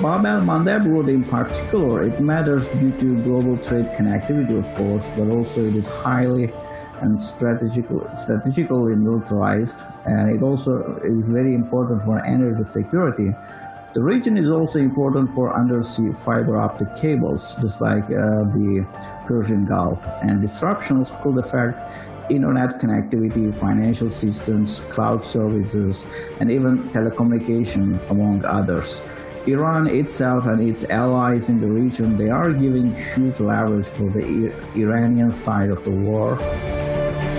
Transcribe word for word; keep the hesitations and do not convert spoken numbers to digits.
Bab el-Mandeb route in particular, it matters due to global trade connectivity, of course, but also it is highly and strategically, strategically militarized, and it also is very important for energy security. The region is also important for undersea fiber optic cables, just like uh, the Persian Gulf, and disruptions could affect internet connectivity, financial systems, cloud services, and even telecommunication, among others. Iran itself and its allies in the region, they are giving huge leverage for the Iranian side of the war.